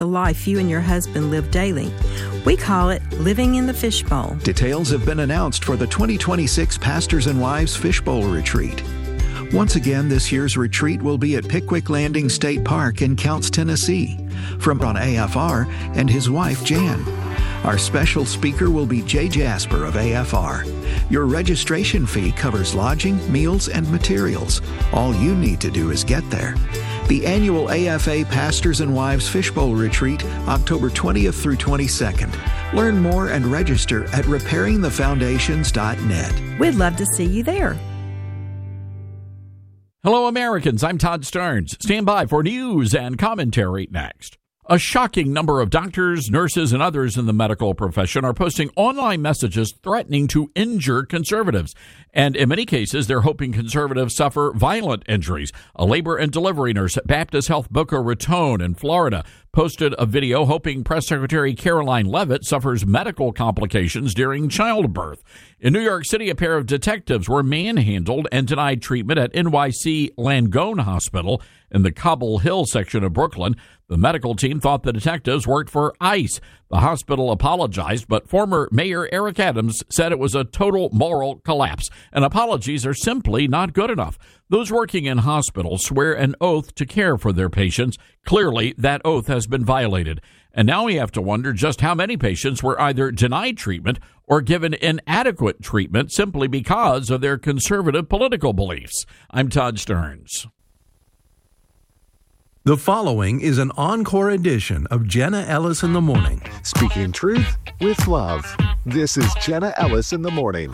the life you and your husband live daily. We call it living in the fishbowl. Details have been announced for the 2026 Pastors and Wives Fishbowl Retreat. Once again, this year's retreat will be at Pickwick Landing State Park in Counce, Tennessee, from on AFR and his wife, Jan. Our special speaker will be Jay Jasper of AFR. Your registration fee covers lodging, meals, and materials. All you need to do is get there. The annual AFA Pastors and Wives Fishbowl Retreat, October 20th through 22nd. Learn more and register at repairingthefoundations.net. We'd love to see you there. Hello, Americans. I'm Todd Starnes. Stand by for news and commentary next. A shocking number of doctors, nurses, and others in the medical profession are posting online messages threatening to injure conservatives. And in many cases, they're hoping conservatives suffer violent injuries. A labor and delivery nurse at Baptist Health Boca Raton in Florida posted a video hoping Press Secretary Caroline Leavitt suffers medical complications during childbirth. In New York City, a pair of detectives were manhandled and denied treatment at NYC Langone Hospital in the Cobble Hill section of Brooklyn. The medical team thought the detectives worked for ICE. The hospital apologized, but former Mayor Eric Adams said it was a total moral collapse, and apologies are simply not good enough. Those working in hospitals swear an oath to care for their patients. Clearly, that oath has been violated. And now we have to wonder just how many patients were either denied treatment or given inadequate treatment simply because of their conservative political beliefs. I'm Todd Starnes. The following is an encore edition of Jenna Ellis in the Morning. Speaking truth with love. This is Jenna Ellis in the Morning.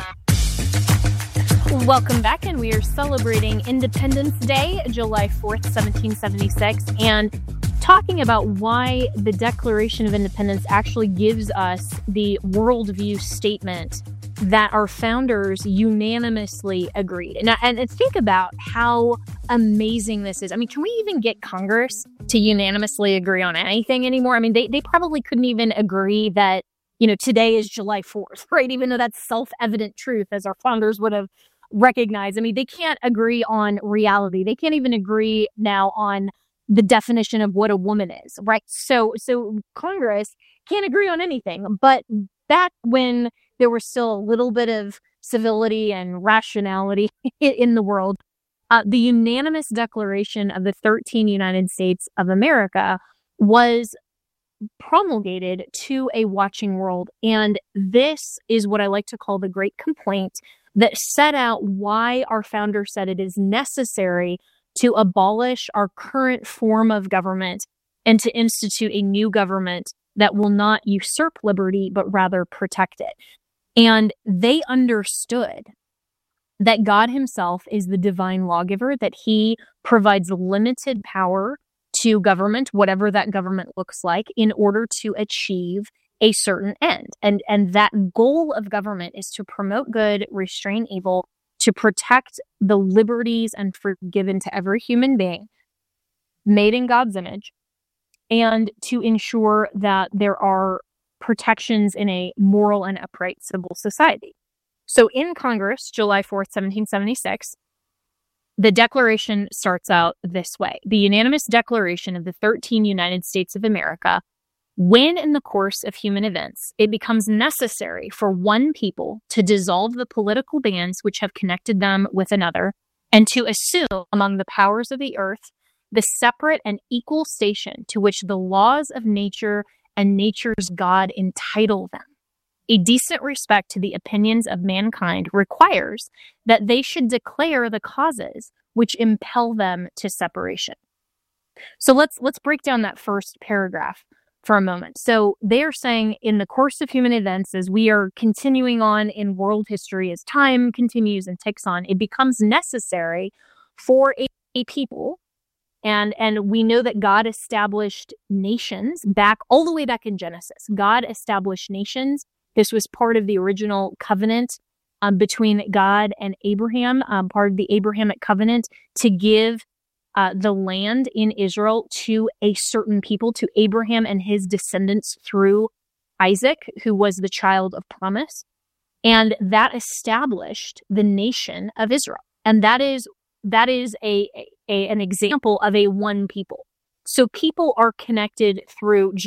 Welcome back, and we are celebrating Independence Day, July 4th, 1776, and talking about why the Declaration of Independence actually gives us the worldview statement that our founders unanimously agreed. And think about how amazing this is. I mean, can we even get Congress to unanimously agree on anything anymore? I mean, they probably couldn't even agree that, today is July 4th, right? Even though that's self-evident truth, as our founders would have recognized. I mean, they can't agree on reality. They can't even agree now on the definition of what a woman is, right? So Congress can't agree on anything. But back when there was still a little bit of civility and rationality in the world, the unanimous declaration of the 13 United States of America was promulgated to a watching world. And this is what I like to call the Great Complaint that set out why our founders said it is necessary to abolish our current form of government and to institute a new government that will not usurp liberty, but rather protect it. And they understood that God himself is the divine lawgiver, that he provides limited power to government, whatever that government looks like, in order to achieve a certain end. And that goal of government is to promote good, restrain evil, to protect the liberties and freedom given to every human being made in God's image, and to ensure that there are protections in a moral and upright civil society. So in Congress, July 4th, 1776, the Declaration starts out this way. The unanimous declaration of the 13 United States of America, when in the course of human events, it becomes necessary for one people to dissolve the political bands which have connected them with another, and to assume among the powers of the earth the separate and equal station to which the laws of nature and nature's God entitle them. A decent respect to the opinions of mankind requires that they should declare the causes which impel them to separation. So let's break down that first paragraph for a moment. So they are saying in the course of human events, as we are continuing on in world history, as time continues and ticks on, it becomes necessary for a people. And we know that God established nations all the way back in Genesis. God established nations. This was part of the original covenant between God and Abraham, part of the Abrahamic covenant, to give the land in Israel to a certain people, to Abraham and his descendants through Isaac, who was the child of promise. And that established the nation of Israel. And that is an example of a one people. So people are connected through